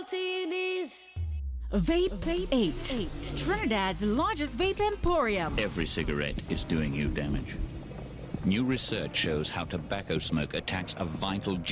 martinis. Vape 8. Trinidad's largest vape emporium. Every cigarette is doing you damage. New research shows how tobacco smoke attacks a vital